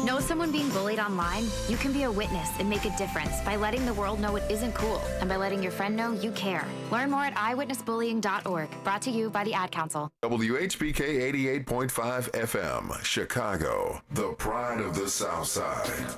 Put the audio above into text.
Know someone being bullied online? You can be a witness and make a difference by letting the world know it isn't cool and by letting your friend know you care. Learn more at eyewitnessbullying.org. Brought to you by the Ad Council. WHBK 88.5 FM, Chicago, the pride of the South Side.